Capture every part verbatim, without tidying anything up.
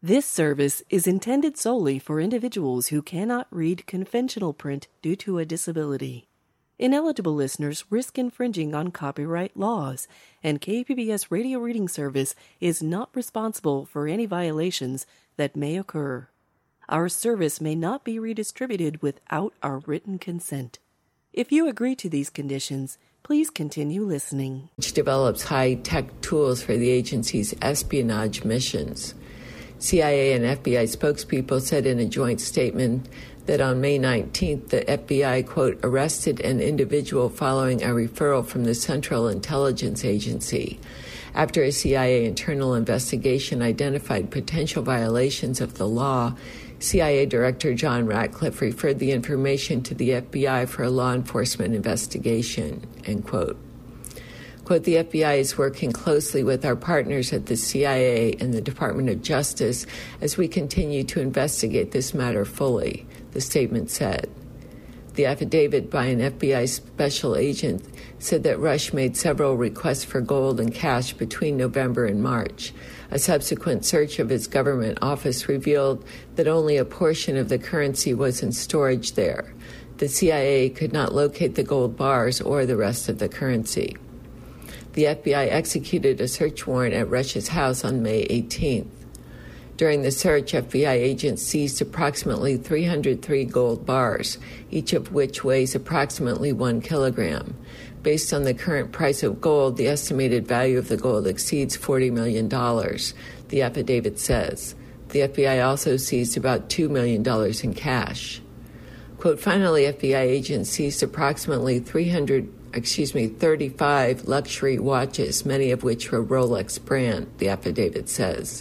This service is intended solely for individuals who cannot read conventional print due to a disability. Ineligible listeners risk infringing on copyright laws, and K P B S Radio Reading Service is not responsible for any violations that may occur. Our service may not be redistributed without our written consent. If you agree to these conditions, please continue listening. Which develops high-tech tools for the agency's espionage missions. C I A and F B I spokespeople said in a joint statement that on May nineteenth, the F B I, quote, arrested an individual following a referral from the Central Intelligence Agency after a C I A internal investigation identified potential violations of the law. C I A Director John Ratcliffe referred the information to the F B I for a law enforcement investigation, end quote. Quote, the F B I is working closely with our partners at the C I A and the Department of Justice as we continue to investigate this matter fully, the statement said. The affidavit by an F B I special agent said that Rush made several requests for gold and cash between November and March. A subsequent search of his government office revealed that only a portion of the currency was in storage there. The C I A could not locate the gold bars or the rest of the currency. The F B I executed a search warrant at Rush's house on May eighteenth. During the search, F B I agents seized approximately three hundred three gold bars, each of which weighs approximately one kilogram. Based on the current price of gold, the estimated value of the gold exceeds forty million dollars, the affidavit says. The F B I also seized about two million dollars in cash. Quote, finally, F B I agents seized approximately three hundred excuse me, thirty-five luxury watches, many of which were Rolex brand, the affidavit says.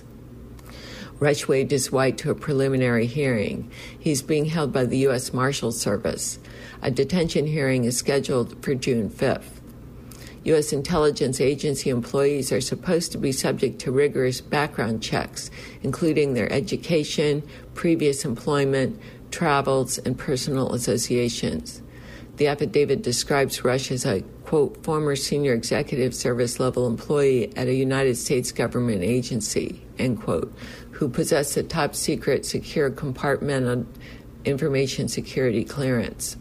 Rush waived his right to a preliminary hearing. He's being held by the U S Marshal Service. A detention hearing is scheduled for June fifth. U S intelligence agency employees are supposed to be subject to rigorous background checks, including their education, previous employment, travels, and personal associations. The affidavit describes Rush as a, quote, former senior executive service level employee at a United States government agency, end quote, who possessed a top secret secure compartmental information security clearance.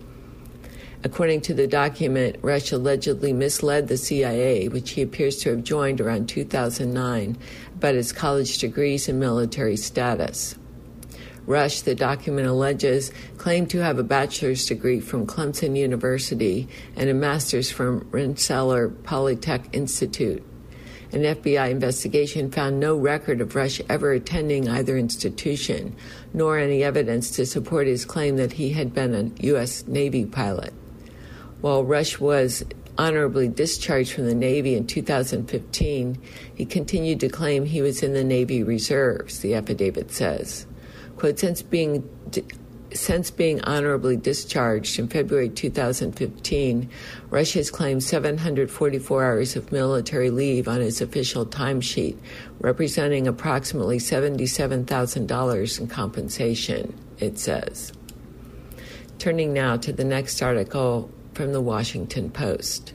According to the document, Rush allegedly misled the C I A, which he appears to have joined around two thousand nine, about his college degrees and military status. Rush, the document alleges, claimed to have a bachelor's degree from Clemson University and a master's from Rensselaer Polytech Institute. An F B I investigation found no record of Rush ever attending either institution, nor any evidence to support his claim that he had been a U S Navy pilot. While Rush was honorably discharged from the Navy in two thousand fifteen, he continued to claim he was in the Navy Reserves, the affidavit says. Quote, since being since being honorably discharged in February two thousand fifteen, Rush has claimed seven hundred forty-four hours of military leave on his official timesheet, representing approximately seventy-seven thousand dollars in compensation, it says. Turning now to the next article from the Washington Post.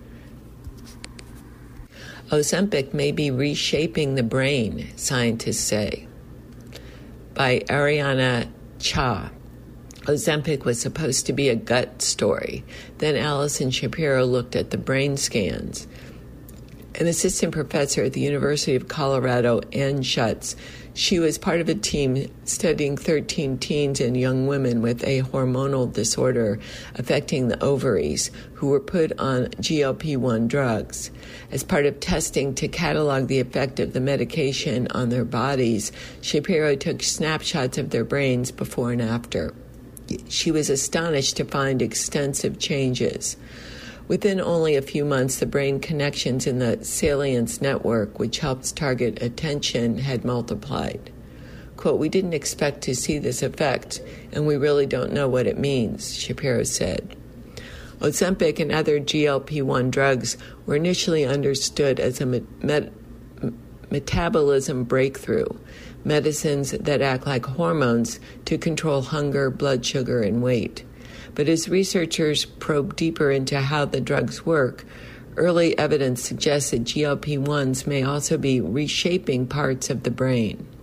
Ozempic may be reshaping the brain, scientists say. By Ariana Cha. Ozempic was supposed to be a gut story. Then Allison Shapiro looked at the brain scans. An assistant professor at the University of Colorado, Ann Schutz, she was part of a team studying thirteen teens and young women with a hormonal disorder affecting the ovaries who were put on G L P one drugs. As part of testing to catalog the effect of the medication on their bodies, Shapiro took snapshots of their brains before and after. She was astonished to find extensive changes. Within only a few months, the brain connections in the salience network, which helps target attention, had multiplied. Quote, we didn't expect to see this effect, and we really don't know what it means, Shapiro said. Ozempic and other G L P one drugs were initially understood as a met- met- metabolism breakthrough, medicines that act like hormones to control hunger, blood sugar, and weight. But as researchers probe deeper into how the drugs work, early evidence suggests that G L P ones may also be reshaping parts of the brain.